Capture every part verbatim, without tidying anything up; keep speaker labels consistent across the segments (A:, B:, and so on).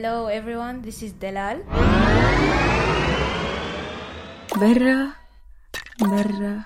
A: Hello everyone, this is Dalal.
B: برا برا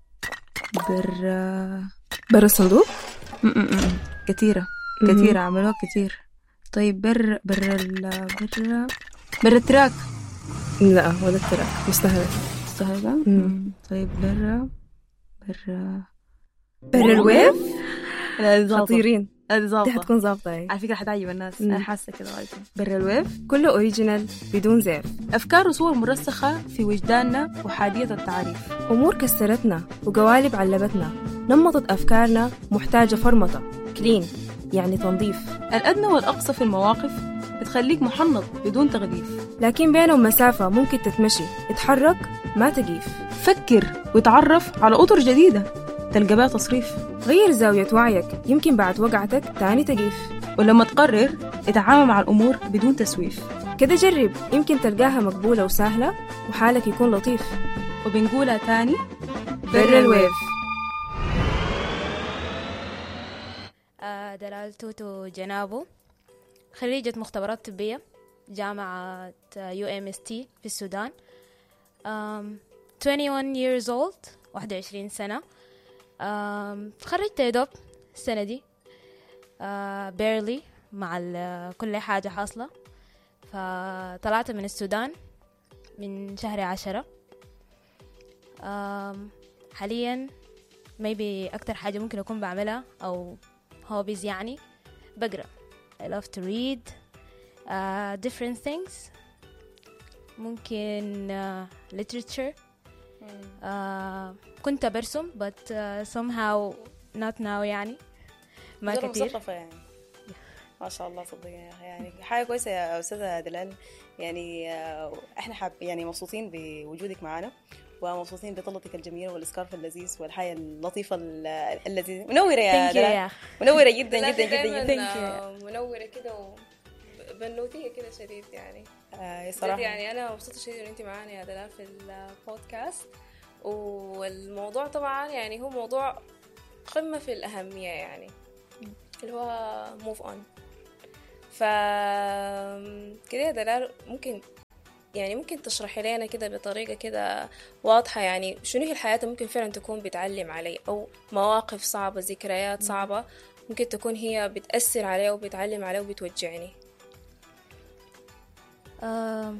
B: برا برا الصندوق. م-م-م. كثيرة كثيرة عملوها كثير. طيب برا برا ال برا برا التراك.
C: لا ولا التراك مستهلة
B: مستهلة. طيب برا برا
C: برا الويف.
B: خطيرين. هذه
C: دي حتكون ظابطة هي.
B: على فكرة حتعجب الناس. أنا حاسة كده غالبا.
C: برا الويف كله أوريجينال بدون زيف.
B: أفكار وصور مرسخة في وجداننا وحادية التعريف.
C: أمور كسرتنا وقوالب علبتنا. نمطت أفكارنا محتاجة فرمطة. كلين يعني تنظيف.
B: الأدنى والأقصى في المواقف بتخليك محنط بدون تغليف،
C: لكن بينهم مسافة ممكن تتمشي. اتحرك ما تقيف.
B: فكر وتعرف على أطر جديدة تلقى بها تصريف.
C: غير زاوية وعيك يمكن بعد وقعتك تاني تقيف.
B: ولما تقرر اتعامل مع الأمور بدون تسويف.
C: كده جرب يمكن تلقاها مقبولة وسهلة وحالك يكون لطيف.
B: وبنقولها تاني
C: برا الويف.
A: آه دلال توتو جنابو، خريجة مختبرات طبية جامعة يو إم إس تي في السودان. um, واحد وعشرين years old، واحد وعشرين سنة. um, خرجت يدوب السنة دي uh, barely مع كل حاجة حاصلة. فطلعت من السودان من شهر عشرة. um, حاليا maybe أكتر حاجة ممكن أكون بعملها أو hobbies يعني بقرأ. I love to read uh, different things. ممكن uh, literature. uh, كنت برسم but uh, somehow not now يعني ما كتير.
D: مثقفة يعني. ما شاء الله صدقني يعني حاجة كويسة يا أستاذة دلال. يعني احنا حاب يعني مبسوطين بوجودك معنا ومبسوطين بطلتك الجميلة والسكارف اللذيذ والحياة اللطيفة اللذيذة. منورة يا دلال، منورة جدا جدا جدا.
E: منورة كده وبنوتية كده شديد يعني.
D: آه صراحة
E: يعني أنا مبسوطة شديد إن أنت معانا يا دلال في البودكاست. والموضوع طبعا يعني هو موضوع قمة في الأهمية يعني اللي هو move on. ف كده يا دلال ممكن يعني ممكن تشرحي لنا كده بطريقة كده واضحة يعني شنو هي الحياة ممكن فعلا تكون بتعلم علي أو مواقف صعبة ذكريات صعبة ممكن تكون هي بتأثر علي وبتعلم علي وبتوجعني.
A: آه،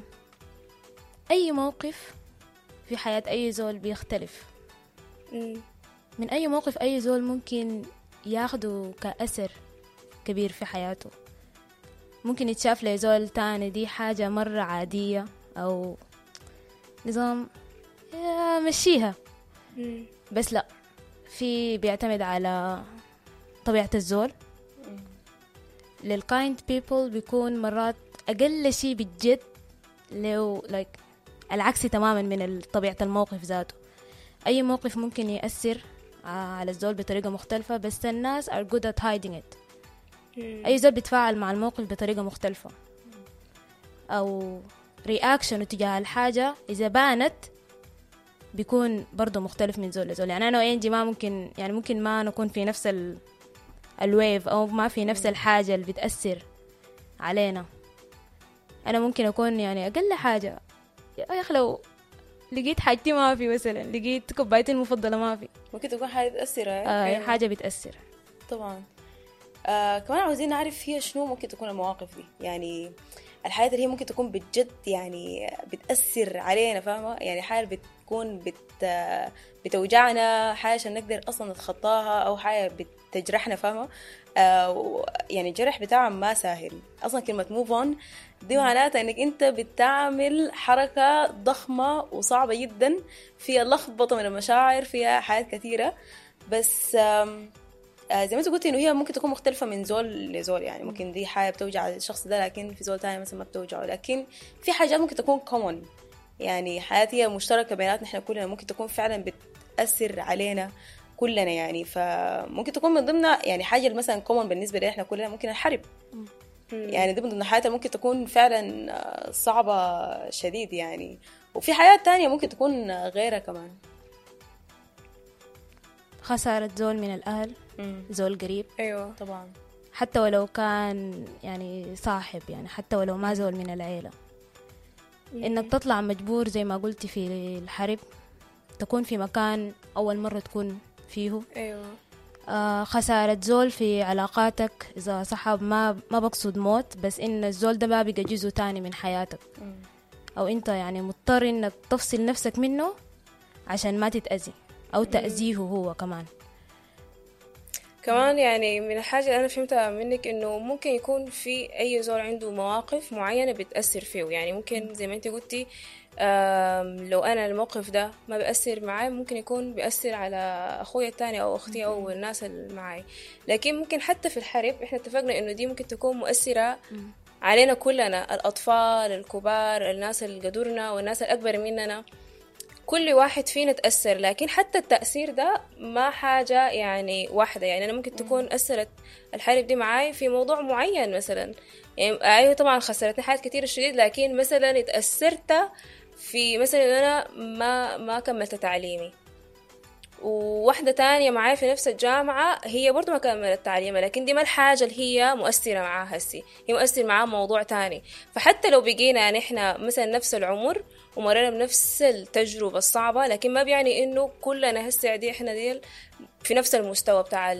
A: أي موقف في حياة أي زول بيختلف.
E: م.
A: من أي موقف أي زول ممكن ياخده كأثر كبير في حياته. ممكن يتشاف لزول تاني دي حاجة مرة عادية أو نظام مشيها.
E: م.
A: بس لا، في بيعتمد على طبيعة الزول. للكايند بيبل بيكون مرات أقل شيء بالجد لو like العكس تماما من طبيعة الموقف ذاته. أي موقف ممكن يأثر على الزول بطريقة مختلفة بس الناس are good at hiding it. أي زول بيتفاعل مع الموقف بطريقة مختلفة أو رياكشن تجاه الحاجة إذا بانت بيكون برضو مختلف من زول لزول. يعني أنا وإنجي ما ممكن يعني ممكن ما نكون في نفس ال الويف أو ما في نفس الحاجة اللي بتأثر علينا. أنا ممكن أكون يعني أقل حاجة يا أخي لو لقيت حاجتي ما في مثلا لقيت كوبايتي المفضلة ما في
D: ممكن تكون حاجة بتأثر.
A: آه أيوة. حاجة بتأثر
D: طبعا. آه كمان عاوزين نعرف هي شنو ممكن تكون المواقف دي يعني الحياة اللي هي ممكن تكون بجد يعني بتأثر علينا فاهمة يعني حاجة بتكون بت بتوجعنا حاجة عشان نقدر أصلا نتخطاها أو حاجة بتجرحنا فاهمة. آه يعني الجرح بتاعها ما سهل أصلا. كلمة move on دي معناتها إنك أنت بتعمل حركة ضخمة وصعبة جدا فيها لخبطة من المشاعر فيها حاجات كثيرة. بس آه زي ما انت قلتي انه هي ممكن تكون مختلفه من زول لزول يعني ممكن دي حاجه بتوجع الشخص ده لكن في زول تاني مثلا ما بتوجعه. لكن في حاجات ممكن تكون common يعني حياتي مشتركه بيناتنا احنا كلنا ممكن تكون فعلا بتاثر علينا كلنا يعني. فممكن تكون من ضمن يعني حاجه مثلا common بالنسبه لنا احنا كلنا ممكن الحرب يعني دي من ضمن حياتنا ممكن تكون فعلا صعبه شديد يعني. وفي حياه تانية ممكن تكون غيرها كمان.
A: خسارة زول من الأهل.
D: مم.
A: زول قريب.
E: أيوة
D: طبعا.
A: حتى ولو كان يعني صاحب، يعني حتى ولو ما زول من العيلة. إنك تطلع مجبور زي ما قلتي في الحرب، تكون في مكان أول مرة تكون فيه.
E: أيوة.
A: آه خسارة زول في علاقاتك إذا صحاب، ما ما بقصد موت، بس إن الزول ده ما بقى جزء تاني من حياتك، أو أنت يعني مضطر إنك تفصل نفسك منه عشان ما تتأذي أو تأذيه هو كمان.
E: كمان يعني من الحاجة اللي أنا فهمتها منك إنه ممكن يكون في أي زول عنده مواقف معينة بتأثر فيه. يعني ممكن زي ما أنت قلتي لو أنا الموقف ده ما بيأثر معي، ممكن يكون بيأثر على أخويا التاني أو أختي أو الناس اللي معي. لكن ممكن حتى في الحرب إحنا اتفقنا إنه دي ممكن تكون مؤثرة علينا كلنا، الأطفال، الكبار، الناس اللي قدرنا والناس الأكبر مننا، كل واحد فينا تأثر. لكن حتى التأثير ده ما حاجة يعني واحدة. يعني أنا ممكن تكون أثرت الحرب دي معاي في موضوع معين مثلا، يعني أيوة طبعا خسرتني حاجات كتير شديد، لكن مثلا اتأثرت في مثلا أنا ما ما كملت تعليمي، وواحدة تانية معاي في نفس الجامعة هي برضو ما كملت تعليمها، لكن دي ما الحاجة اللي هي مؤثرة معاها هسي، هي مؤثر معاها موضوع تاني. فحتى لو بقينا نحن مثلا نفس العمر ومرينا بنفس التجربة الصعبة، لكن ما بيعني إنه كلنا هسي عادي إحنا ديل في نفس المستوى بتاع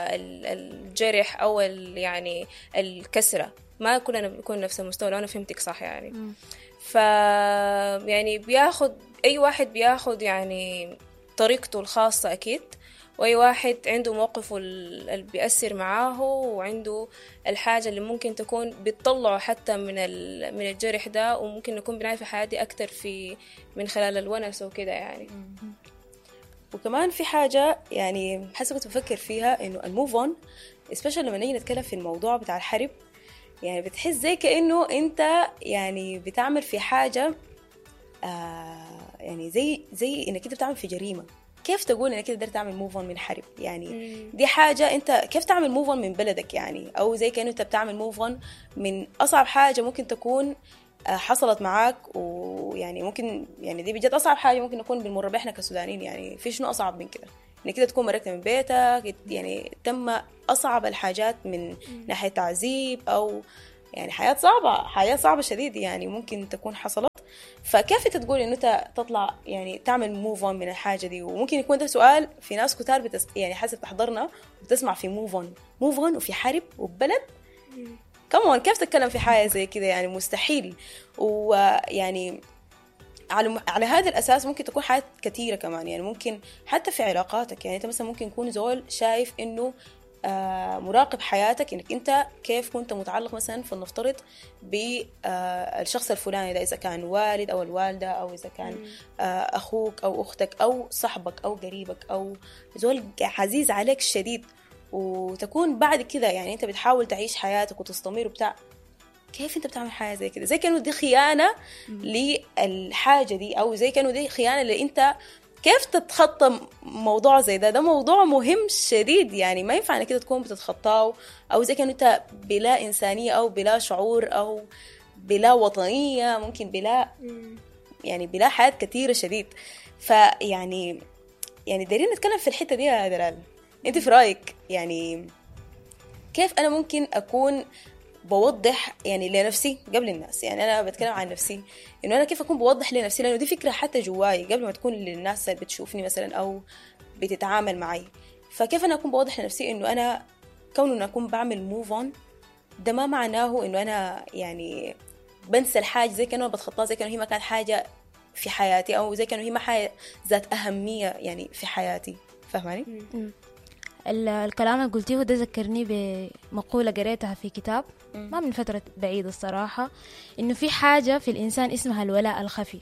E: الجرح أو يعني الكسرة، ما كلنا بنكون نفس المستوى. لو أنا فهمتك صح يعني. م. ف يعني بياخد أي واحد بياخد يعني طريقته الخاصة أكيد، وأي واحد عنده موقفه اللي بيأثر معاه، وعنده الحاجة اللي ممكن تكون بتطلعه حتى من من الجرح ده، وممكن نكون بنعرف في حياتي أكتر في من خلال الونس وكده يعني.
D: وكمان في حاجة يعني حسب كنت بفكر فيها، إنه الموف أون especially لما نيجي نتكلم في الموضوع بتاع الحرب، يعني بتحس زي كأنه أنت يعني بتعمل في حاجة آه يعني زي زي إنك أنت بتعمل في جريمة. كيف تقول انك تقدر تعمل موف اون من حرب؟ يعني مم. دي حاجه انت كيف تعمل موف اون من بلدك يعني، او زي كانه انت بتعمل موف اون من اصعب حاجه ممكن تكون حصلت معاك. ويعني ممكن يعني دي بجد اصعب حاجه ممكن نكون بنمر بها احنا كسودانيين. يعني في شنو اصعب من كده؟ انك كده تكون مركت من بيتك، يعني تم اصعب الحاجات من مم. ناحيه تعذيب، او يعني حياه صعبه، حياه صعبه شديد يعني ممكن تكون حصلت. فكيف انت تقول انه انت تطلع يعني تعمل موف اون من الحاجه دي؟ وممكن يكون ده سؤال في ناس كتار بتس... يعني حسب تحضرنا وبتسمع في موف اون موف اون وفي حرب وبلد كمان، كيف تتكلم في حاجه زي كده؟ يعني مستحيل. ويعني على على هذا الاساس ممكن تكون حاجات كثيره كمان، يعني ممكن حتى في علاقاتك. يعني انت مثلا ممكن يكون زول شايف انه آه مراقب حياتك، انك انت كيف كنت متعلق مثلا فلنفترض بالشخص آه الفلاني ده، اذا كان والد او الوالده، او اذا كان آه اخوك او اختك او صاحبك او قريبك او زول عزيز عليك شديد، وتكون بعد كده يعني انت بتحاول تعيش حياتك وتستمر وبتاع. كيف انت بتعمل حاجه زي كده؟ زي كانه دي خيانه للحاجه دي، او زي كانه دي خيانه اللي انت كيف تتخطى موضوع زي ده؟ ده موضوع مهم شديد، يعني ما ينفع انك كده تكون بتتخطاه، او زي كأنه انت بلا انسانيه او بلا شعور او بلا وطنيه، ممكن بلا يعني بلا حياه كثيره شديد. فيعني يعني دايرين نتكلم في الحته دي يا دلال، انت في رايك يعني كيف انا ممكن اكون بوضح يعني لنفسي قبل الناس؟ يعني أنا بتكلم عن نفسي، إنه أنا كيف أكون بوضح لنفسي، لأنه دي فكرة حتى جواي قبل ما تكون للناس اللي بتشوفني مثلا أو بتتعامل معي. فكيف أنا أكون بوضح لنفسي إنه أنا كونه أنا أكون بعمل موف أون، ده ما معناه إنه أنا يعني بنسى الحاجة زي كأنه بتخطاها، زي كأنه هي ما كانت حاجة في حياتي، أو زي كأنه هي ما حاجة ذات أهمية يعني في حياتي. فهماني؟
A: الكلام اللي قلتيه ده ذكرني بمقولة قريتها في كتاب ما من فترة بعيدة الصراحة، إنه في حاجة في الإنسان اسمها الولاء الخفي.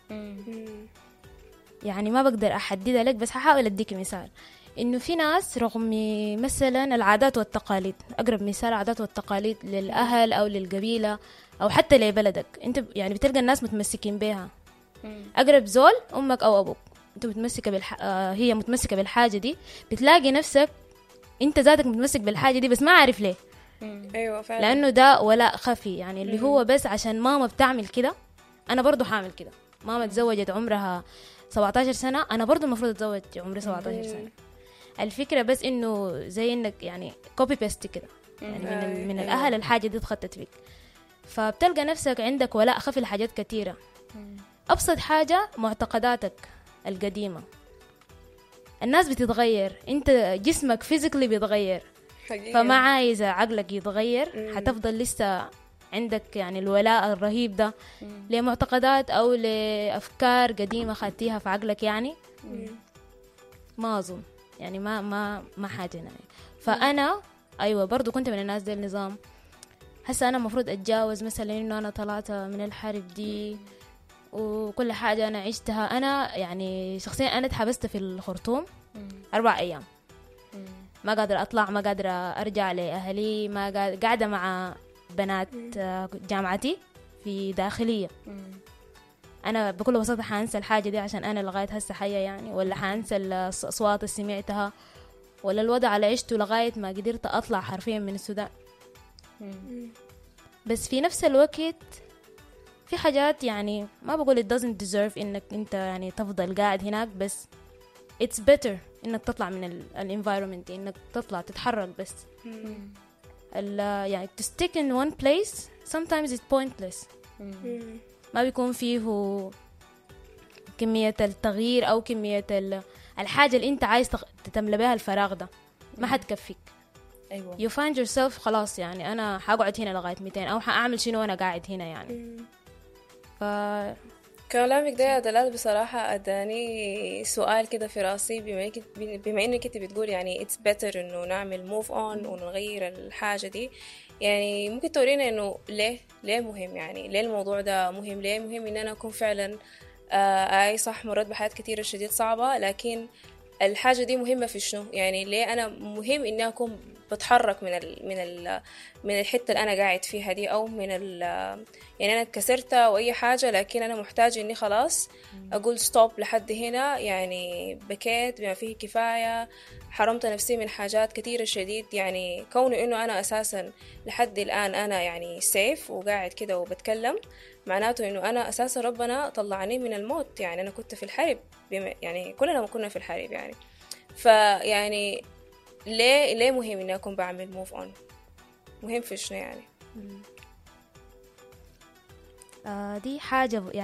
A: يعني ما بقدر أحددها لك، بس هحاول أديك مثال. إنه في ناس رغم مثلا العادات والتقاليد، أقرب مثال العادات والتقاليد للأهل أو للقبيلة أو حتى لبلدك، أنت يعني بتلقى الناس متمسكين بها. أقرب زول أمك أو أبوك، أنت متمسكة بالح... آه هي متمسكة بالحاجة دي، بتلاقي نفسك أنت ذاتك متمسك بالحاجة دي بس ما عارف ليه.
E: أيوة فعلا.
A: لأنه ده ولاء خفي، يعني اللي هو بس عشان ماما بتعمل كده أنا برضو حامل كده. ماما تزوجت عمرها سبعة عشر سنة، أنا برضو المفروض أتزوج عمري سبعة عشر سنة. الفكرة بس إنه زي إنك يعني كوبي بيست كده، يعني من, ال... من الأهل الحاجة دي اتخطت فيك، فبتلقى نفسك عندك ولاء خفي لحاجات كتيرة. أبسط حاجة معتقداتك القديمة، الناس بتتغير، انت جسمك فيزيكلي بيتغير، فما عايزة عقلك يتغير، حتفضل لسه عندك يعني الولاء الرهيب ده لمعتقدات أو لأفكار قديمة خدتيها في عقلك يعني. ما أظن يعني ما ما ما حاجة يعني. فأنا أيوة برضو كنت من الناس دي النظام، هسا أنا مفروض أتجاوز مثلا إنه أنا طلعت من الحرب دي وكل حاجة أنا عشتها. أنا يعني شخصيا أنا اتحبست في الخرطوم أربع أيام، ما قادرة أطلع، ما قادرة أرجع لأهلي، ما قاعدة مع بنات جامعتي في داخلية. أنا بكل بساطة حانسى الحاجة دي عشان أنا لغاية هسه حية يعني، ولا حانسى الأصوات اللي سمعتها، ولا الوضع اللي عشته لغاية ما قدرت أطلع حرفيا من السودان. بس في نفس الوقت في حاجات يعني ما بقول it doesn't deserve إنك أنت يعني تفضل قاعد هناك، بس it's better إنك تطلع من ال environment، إنك تطلع تتحرك. بس ال يعني to stick in one place sometimes it's pointless. ما بيكون فيه كمية التغيير أو كمية الحاجة اللي أنت عايز تملى بها الفراغ ده ما حتكفيك.
D: أيوة.
A: you find yourself خلاص يعني أنا حقعد هنا لغاية مئتين أو حأعمل شنو وأنا قاعد هنا يعني. ف
E: كلامك ده يا دلال بصراحة أداني سؤال كده في راسي، بما إنك بما إنك أنت بتقول يعني it's better إنه نعمل move on ونغير الحاجة دي، يعني ممكن تورينا إنه ليه ليه مهم، يعني ليه الموضوع ده مهم، ليه مهم إن أنا أكون فعلا آه أي صح مرات بحياة كتيرة شديد صعبة، لكن الحاجة دي مهمة في شنو؟ يعني ليه أنا مهم إني أكون بتحرك من ال من ال من الحتة اللي أنا قاعد فيها دي، أو من ال يعني أنا كسرت أو أي حاجة، لكن أنا محتاج إني خلاص أقول ستوب لحد هنا، يعني بكيت بما فيه كفاية، حرمت نفسي من حاجات كتيرة شديد. يعني كونه إنه أنا أساسا لحد الآن أنا يعني سيف وقاعد كده وبتكلم، معناته إنه أنا أساسا ربنا طلعني من الموت. يعني أنا كنت في الحرب، يعني كلنا ما كنا في الحرب يعني. فيعني ليه ليه مهم إني أكون بعمل موف أون؟ مهم في شنو يعني؟
A: آه دي حاجة يعني